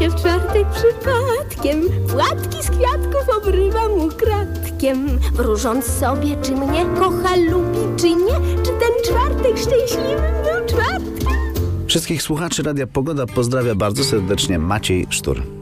się w czwartek przypadkiem, płatki z kwiatków obrywam ukradkiem, wróżąc sobie, czy mnie kocha, lubi, czy nie, czy ten czwartek szczęśliwym był czwartkiem. Wszystkich słuchaczy Radia Pogoda pozdrawia bardzo serdecznie Maciej Sztur.